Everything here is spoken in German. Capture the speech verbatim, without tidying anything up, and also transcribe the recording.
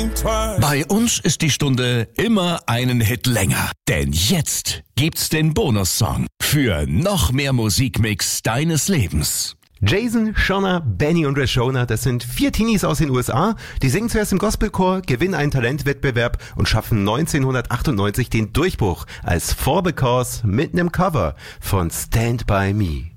Bei uns ist die Stunde immer einen Hit länger. Denn jetzt gibt's den Bonussong für noch mehr Musikmix deines Lebens. Jason, Shona, Benny und Rashona, das sind vier Teenies aus den U S A. Die singen zuerst im Gospelchor, gewinnen einen Talentwettbewerb und schaffen neunzehnhundertachtundneunzig den Durchbruch als For the Cause mit einem Cover von Stand By Me.